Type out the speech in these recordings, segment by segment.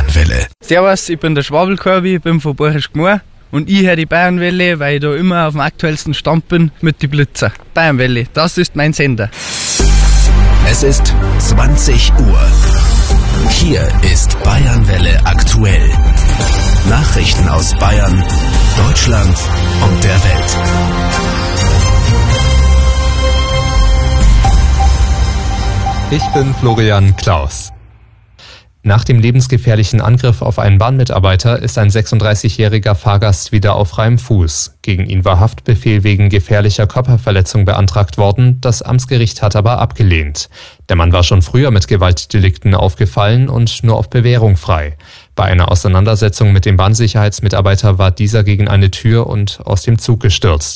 Bayernwelle. Servus, ich bin der Schwabelkorbi, ich bin von Borchisch Gmor und ich höre die Bayernwelle, weil ich da immer auf dem aktuellsten Stand bin mit die Blitzer. Bayernwelle, das ist mein Sender. Es ist 20 Uhr. Hier ist Bayernwelle aktuell. Nachrichten aus Bayern, Deutschland und der Welt. Ich bin Florian Klaus. Nach dem lebensgefährlichen Angriff auf einen Bahnmitarbeiter ist ein 36-jähriger Fahrgast wieder auf freiem Fuß. Gegen ihn war Haftbefehl wegen gefährlicher Körperverletzung beantragt worden, das Amtsgericht hat aber abgelehnt. Der Mann war schon früher mit Gewaltdelikten aufgefallen und nur auf Bewährung frei. Bei einer Auseinandersetzung mit dem Bahnsicherheitsmitarbeiter war dieser gegen eine Tür und aus dem Zug gestürzt.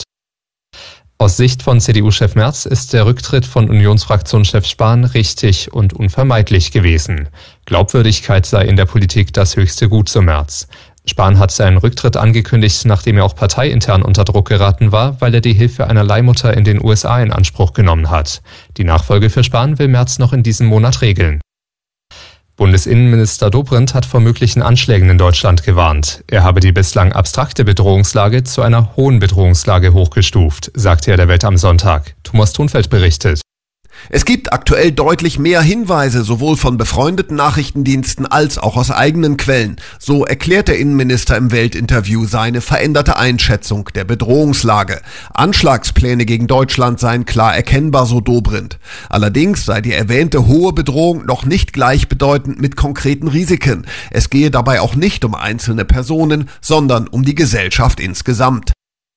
Aus Sicht von CDU-Chef Merz ist der Rücktritt von Unionsfraktionschef Spahn richtig und unvermeidlich gewesen. Glaubwürdigkeit sei in der Politik das höchste Gut, so Merz. Spahn hat seinen Rücktritt angekündigt, nachdem er auch parteiintern unter Druck geraten war, weil er die Hilfe einer Leihmutter in den USA in Anspruch genommen hat. Die Nachfolge für Spahn will Merz noch in diesem Monat regeln. Bundesinnenminister Dobrindt hat vor möglichen Anschlägen in Deutschland gewarnt. Er habe die bislang abstrakte Bedrohungslage zu einer hohen Bedrohungslage hochgestuft, sagte er der Welt am Sonntag. Thomas Thunfeld berichtet. Es gibt aktuell deutlich mehr Hinweise, sowohl von befreundeten Nachrichtendiensten als auch aus eigenen Quellen. So erklärt der Innenminister im Weltinterview seine veränderte Einschätzung der Bedrohungslage. Anschlagspläne gegen Deutschland seien klar erkennbar, so Dobrindt. Allerdings sei die erwähnte hohe Bedrohung noch nicht gleichbedeutend mit konkreten Risiken. Es gehe dabei auch nicht um einzelne Personen, sondern um die Gesellschaft insgesamt.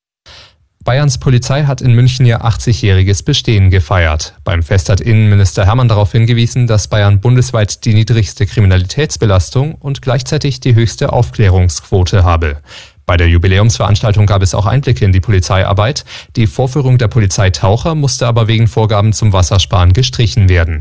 Bayerns Polizei hat in München ihr 80-jähriges Bestehen gefeiert. Beim Fest hat Innenminister Hermann darauf hingewiesen, dass Bayern bundesweit die niedrigste Kriminalitätsbelastung und gleichzeitig die höchste Aufklärungsquote habe. Bei der Jubiläumsveranstaltung gab es auch Einblicke in die Polizeiarbeit. Die Vorführung der Polizeitaucher musste aber wegen Vorgaben zum Wassersparen gestrichen werden.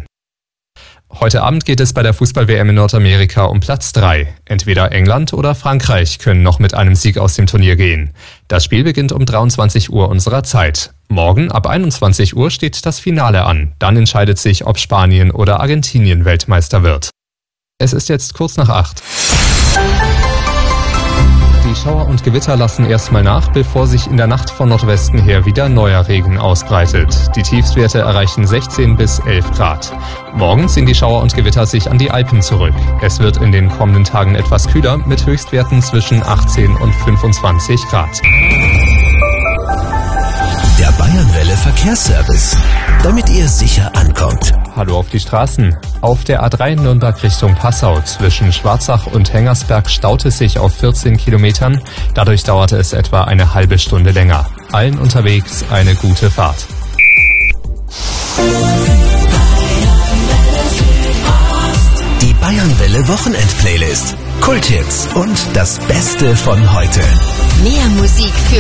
Heute Abend geht es bei der Fußball-WM in Nordamerika um Platz 3. Entweder England oder Frankreich können noch mit einem Sieg aus dem Turnier gehen. Das Spiel beginnt um 23 Uhr unserer Zeit. Morgen ab 21 Uhr steht das Finale an. Dann entscheidet sich, ob Spanien oder Argentinien Weltmeister wird. Es ist jetzt kurz nach 8. Die Schauer und Gewitter lassen erstmal nach, bevor sich in der Nacht von Nordwesten her wieder neuer Regen ausbreitet. Die Tiefstwerte erreichen 16 bis 11 Grad. Morgen ziehen die Schauer und Gewitter sich an die Alpen zurück. Es wird in den kommenden Tagen etwas kühler mit Höchstwerten zwischen 18 und 25 Grad. Der Bayernwelle Verkehrsservice, damit ihr sicher ankommt. Hallo auf die Straßen. Auf der A3 Nürnberg Richtung Passau zwischen Schwarzach und Hengersberg staute es sich auf 14 Kilometern. Dadurch dauerte es etwa eine halbe Stunde länger. Allen unterwegs eine gute Fahrt. Die Bayernwelle Wochenend-Playlist. Kulthits und das Beste von heute. Mehr Musik für